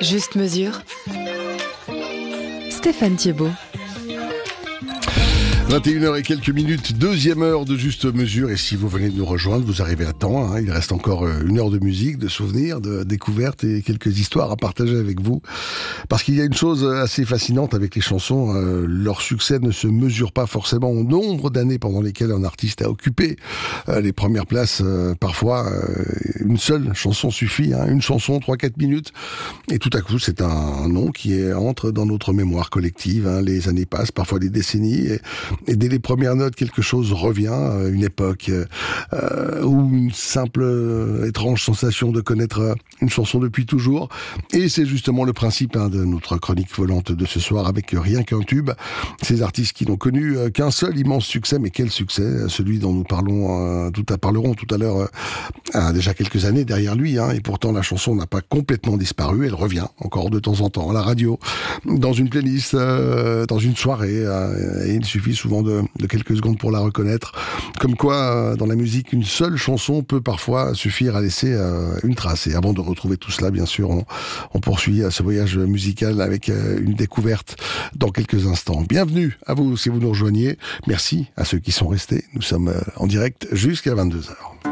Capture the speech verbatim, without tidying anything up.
Juste mesure. Stéphane Thiebaud. vingt et une heures et quelques minutes, deuxième heure de Juste Mesure. Et si vous venez de nous rejoindre, vous arrivez à temps. Hein. Il reste encore une heure de musique, de souvenirs, de découvertes et quelques histoires à partager avec vous. Parce qu'il y a une chose assez fascinante avec les chansons. Euh, leur succès ne se mesure pas forcément au nombre d'années pendant lesquelles un artiste a occupé euh, les premières places. Euh, parfois, euh, une seule chanson suffit. Hein. Une chanson, trois quatre minutes. Et tout à coup, c'est un, un nom qui est, entre dans notre mémoire collective. Hein. Les années passent, parfois des décennies. Et, Et dès les premières notes, quelque chose revient, euh, une époque euh, ou une simple euh, étrange sensation de connaître une chanson depuis toujours. Et c'est justement le principe hein, de notre chronique volante de ce soir avec Rien qu'un tube. Ces artistes qui n'ont connu euh, qu'un seul immense succès, mais quel succès, celui dont nous parlons, euh, tout à, parlerons tout à l'heure, euh, a déjà quelques années derrière lui. Hein, et pourtant, la chanson n'a pas complètement disparu. Elle revient encore de temps en temps à la radio, dans une playlist, euh, dans une soirée. Euh, et il suffit souvent De, de quelques secondes pour la reconnaître. Comme quoi, euh, dans la musique, une seule chanson peut parfois suffire à laisser euh, une trace. Et avant de retrouver tout cela, bien sûr, on, on poursuit ce voyage musical avec euh, une découverte dans quelques instants. Bienvenue à vous si vous nous rejoignez. Merci à ceux qui sont restés. Nous sommes euh, en direct jusqu'à vingt-deux heures.